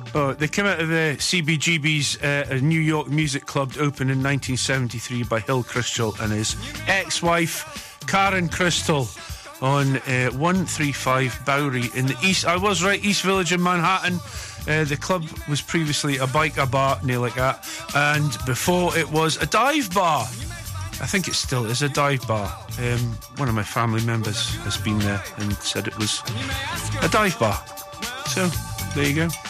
Oh, they came out of the CBGB's New York Music Club, opened in 1973 by Hill Crystal and his ex-wife Karen Crystal on 135 Bowery in the East. I was right, East Village in Manhattan. The club was previously a biker bar, near like that, and before it was a dive bar. I think it still is a dive bar. One of my family members has been there and said it was a dive bar. So, there you go.